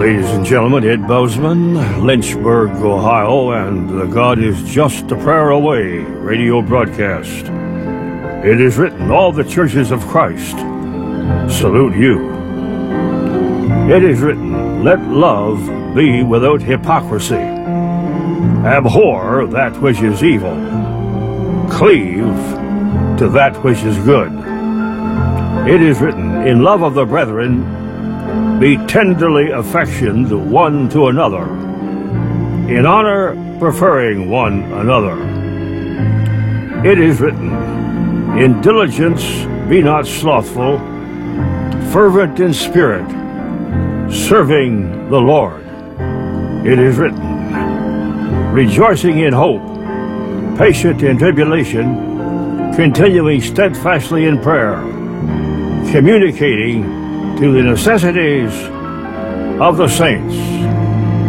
Ladies and gentlemen, Ed Bozeman, Lynchburg, Ohio, and the God is Just a Prayer Away radio broadcast. It is written, all the churches of Christ salute you. It is written, let love be without hypocrisy. Abhor that which is evil. Cleave to that which is good. It is written, in love of the brethren, be tenderly affectioned one to another, in honor preferring one another. It is written, in diligence be not slothful, fervent in spirit, serving the Lord. It is written, rejoicing in hope, patient in tribulation, continuing steadfastly in prayer, communicating to the necessities of the saints.